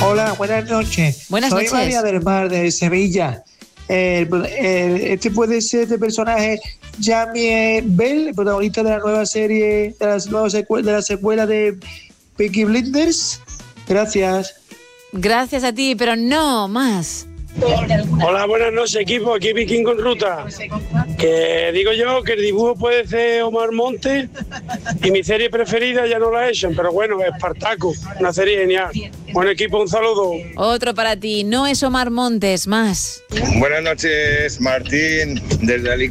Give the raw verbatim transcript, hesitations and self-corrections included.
Hola, buenas noches. Buenas Soy noches. María del Mar, de Sevilla. El- el- este puede ser este personaje, Jamie Bell, el protagonista de la nueva serie, de la nueva secue- de la secuela de Peaky Blinders. Gracias. Gracias a ti, pero no más. Hola, buenas noches, equipo. Aquí Viking con Ruta. Que digo yo que el dibujo puede ser Omar Montes y mi serie preferida ya no la echan, pero bueno, Espartaco, una serie genial. Buen equipo, un saludo. Otro para ti, no es Omar Montes, más. Buenas noches, Martín, desde Alicante.